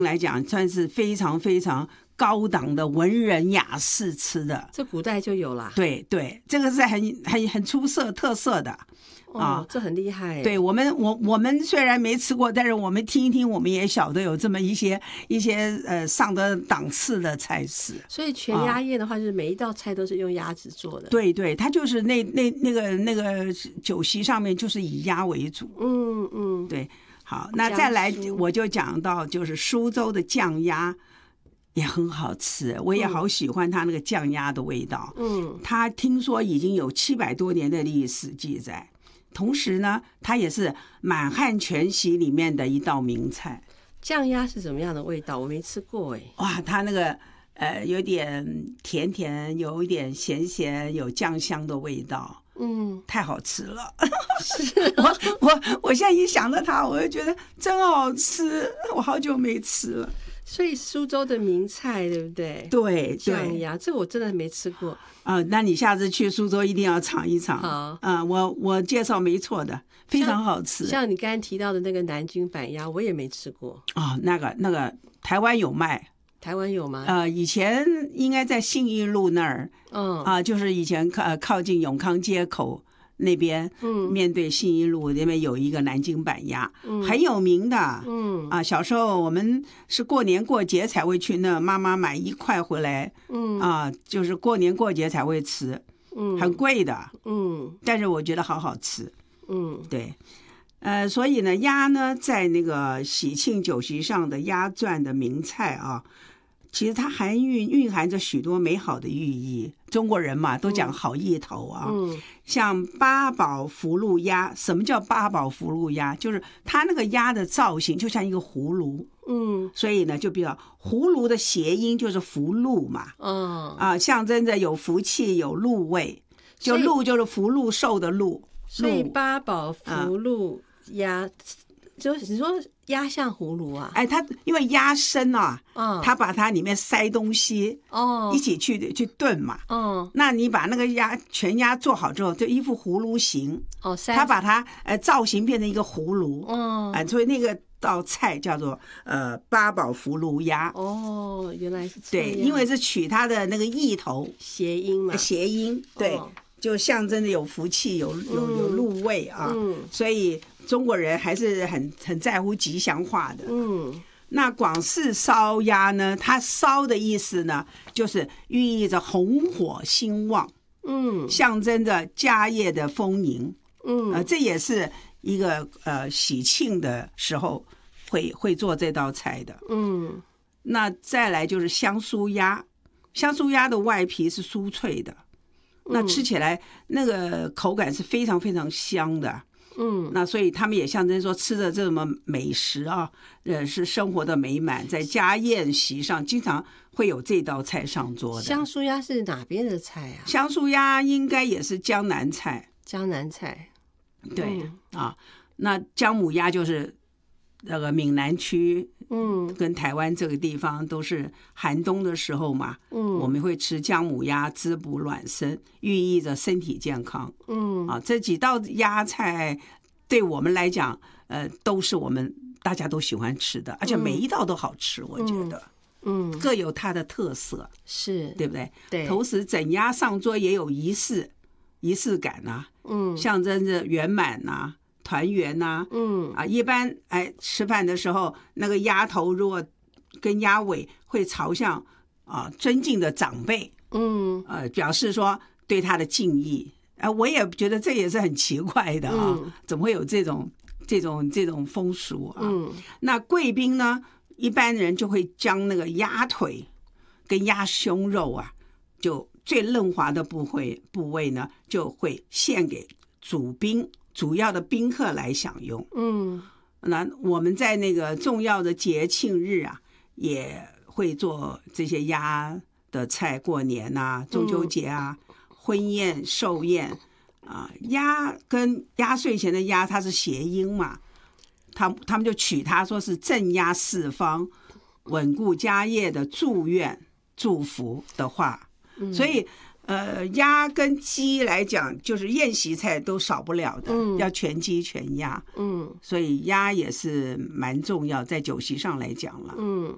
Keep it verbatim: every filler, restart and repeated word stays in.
来讲算是非常非常高档的文人雅士吃的， 这古代就有啦。 对对，这个是很很很出色特色的。 哦，这很厉害。 对我们，我我们虽然没吃过，但是我们听一听，我们也晓得有这么一些一些呃上得档次的菜式。 所以全鸭宴的话，就是每一道菜都是用鸭子做的。 对对，它就是那那那个那个酒席上面就是以鸭为主。 嗯嗯， 对。好，那再来我就讲到就是苏州的酱鸭。也很好吃，我也好喜欢它那个酱鸭的味道。嗯，它听说已经有七百多年的历史记载，同时呢，它也是满汉全席里面的一道名菜。 酱鸭是什么样的味道？我没吃过哎。 哇，它那个呃有点甜甜，有一点咸咸，有酱香的味道。嗯，太好吃了。 是我我我现在一想到它，我就觉得真好吃，我好久没吃了。 所以苏州的名菜对不对？ 对， 酱鸭这个我真的没吃过啊、呃。那你下次去苏州一定要尝一尝。 好， 啊、呃，我我介绍没错的，非常好吃。 像, 像你刚才提到的那个南京板鸭，我也没吃过。 哦，那个那个台湾有卖， 台湾有吗？ 呃，以前应该在信义路那儿，嗯啊、呃，就是以前靠靠近永康街口。那边，嗯，面对信义路那边有一个南京板鸭，嗯，很有名的，嗯啊，小时候我们是过年过节才会去那，妈妈买一块回来，嗯啊，就是过年过节才会吃，嗯，很贵的，嗯，但是我觉得好好吃，嗯，对，呃，所以呢，鸭呢在那个喜庆酒席上的鸭馔的名菜啊。其实它含蕴蕴含着许多美好的寓意，中国人嘛都讲好意头啊。嗯，像八宝福禄鸭，什么叫八宝福禄鸭？就是它那个鸭的造型就像一个葫芦，嗯，所以呢就比较葫芦的谐音就是福禄嘛，嗯啊，象征着有福气有禄位，就禄就是福禄寿的禄， 所以八宝福禄鸭。嗯就是你说鸭像葫芦啊？ 哎，它因为鸭身啊，嗯，它把它里面塞东西，哦，一起去去炖嘛，嗯，那你把那个鸭全鸭做好之后，就一副葫芦形，哦，它把它呃造型变成一个葫芦，嗯，哎，所以那个道菜叫做呃八宝福禄鸭。 哦，原来是这样。 对，因为是取它的那个意头谐音嘛， 谐音对。哦，就象征着有福气有有有禄位啊，嗯，所以中国人还是很很在乎吉祥话的。嗯，那广式烧鸭呢，它烧的意思呢，就是寓意着红火兴旺，嗯，象征着家业的丰盈，嗯，呃，这也是一个呃喜庆的时候会会做这道菜的。嗯，那再来就是香酥鸭，香酥鸭的外皮是酥脆的。那吃起来那个口感是非常非常香的，嗯，那所以他们也象征说吃的这么美食啊，呃，是生活的美满，在家宴席上经常会有这道菜上桌的。 香酥鸭是哪边的菜啊？ 香酥鸭应该也是江南菜。 江南菜， 对、嗯、啊，那姜母鸭就是那个闽南区，嗯，跟台湾这个地方都是寒冬的时候嘛，嗯，我们会吃姜母鸭滋补暖身，寓意着身体健康，嗯，啊，这几道鸭菜对我们来讲，呃，都是我们大家都喜欢吃的，而且每一道都好吃，我觉得，嗯，各有它的特色， 是对不对？ 对， 同时整鸭上桌也有仪式，仪式感啊，嗯，象征着圆满啊。团圆呐、啊，嗯啊，一般哎吃饭的时候，那个鸭头如果跟鸭尾会朝向啊尊敬的长辈，嗯，呃，表示说对他的敬意。啊、呃，我也觉得这也是很奇怪的啊，嗯、怎么会有这种这种这种风俗啊？嗯，那贵宾呢，一般人就会将那个鸭腿跟鸭胸肉啊，就最嫩滑的部位部位呢，就会献给主宾。主要的宾客来享用，嗯，那我们在那个重要的节庆日啊，也会做这些鸭的菜，过年啊、中秋节啊、嗯、婚宴、寿宴啊，鸭跟压岁钱的鸭，它是谐音嘛，他他们就取它说是镇压四方、稳固家业的祝愿、祝福的话，嗯、所以。呃，鸭跟鸡来讲，就是宴席菜都少不了的，嗯、要全鸡全鸭，嗯，所以鸭也是蛮重要，在酒席上来讲了，嗯，